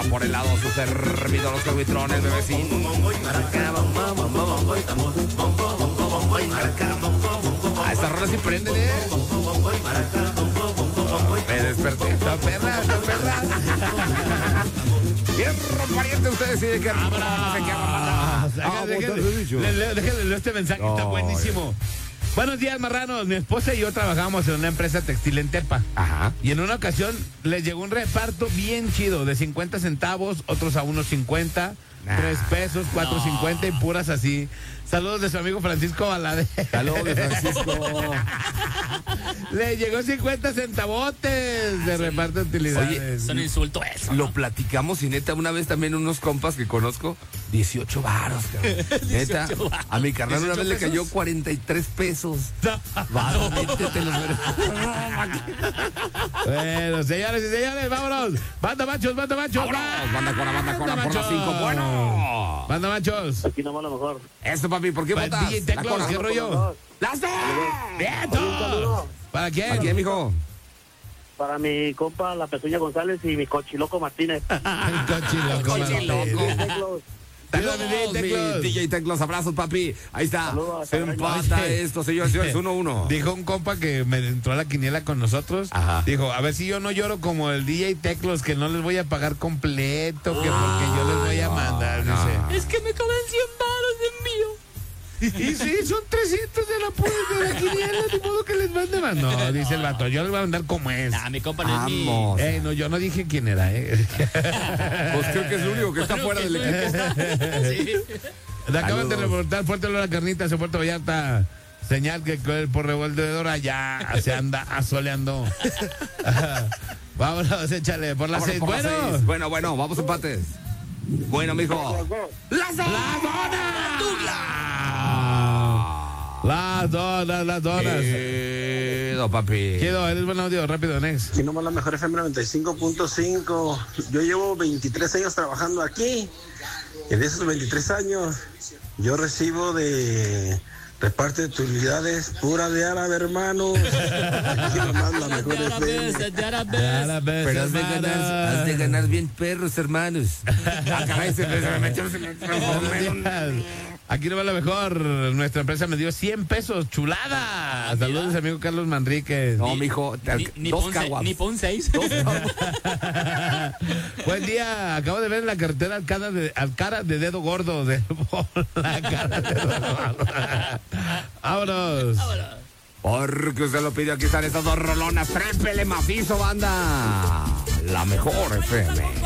por el lado su servidor, los Huitrón, el bebecín. A esta rola sí prenden, Me desperté. Está perra. Fierro pariente, usted decide qué Déjenle este mensaje, está buenísimo. Buenos días, marranos. Mi esposa y yo trabajamos en una empresa textil en Tepa. Ajá. Y en una ocasión les llegó un reparto bien chido, de 50 centavos, otros a unos 50, 3 pesos, 4.50 y puras así. Saludos de su amigo Francisco Valadez. Saludos de Francisco. Le llegó 50 centavotes de reparto de utilidades. Oye, es un insulto eso, Lo ¿no? platicamos y neta, una vez también unos compas que conozco, 18 varos, cabrón. Neta, 18 varos. a mi carnal una vez le ¿18 cayó pesos? 43 pesos. Varo, métetelo, Bueno, señores y señores, vámonos. Banda machos. Vámonos, banda cona por las 5. Bueno. Banda machos. Aquí nomás lo mejor. Esto, papi, ¿por qué Para votas? DJ Teclos, ¿qué rollo? ¡Las dos! ¡Vientos! ¿Para quién? ¿Para quién, mijo? Para mi compa La Pezuña González y mi cochiloco Martínez. Saludos, mi DJ Teclos, abrazos, papi. Ahí está. Saludos, Se empata Oye. esto, señores, 1-1. Dijo un compa que me entró a la quiniela con nosotros. Ajá. Dijo, a ver si yo no lloro como el DJ Teclos, que no les voy a pagar completo, que porque yo les voy a mandar. no. Dice. Es que me cobran 100 baros de envío. Y sí, son 300 de la quiniela, de modo que les mande más. No, dice el vato, yo les voy a mandar como es. Ah, mi compa no es mi... Vamos. No, yo no dije quién era, Pues creo que es el único que está fuera del equipo. Sí. Le acaban de Saludos. reportar fuerte olor a carnitas en Puerto Vallarta. Señal que por revolvedora ya se anda asoleando. Vámonos, échale por las 6. Vámonos por las Bueno, seis. Bueno, vamos empates. Bueno, mijo. ¡Las dos! las donas. No, papi. Quiero, eres buen audio, rápido, next. Aquí nomás la mejor FM 95.5. Yo llevo 23 años trabajando aquí. Y de esos 23 años, yo recibo de reparte de utilidades pura de árabe, hermano. Aquí nomás la mejor FM. Pero has de ganar bien perros, hermanos. Ah, caray, se me metió. Aquí no va lo mejor. Nuestra empresa me dio 100 pesos. ¡Chulada! Saludos, amigo Carlos Manríquez. No, mijo, dos caguas. Ni pon 6. Buen día. Acabo de ver en la carretera al cara de dedo gordo. La cara de dedo gordo. Vámonos. Porque usted lo pidió, aquí están estas dos rolonas. Trépele macizo, banda. La mejor FM.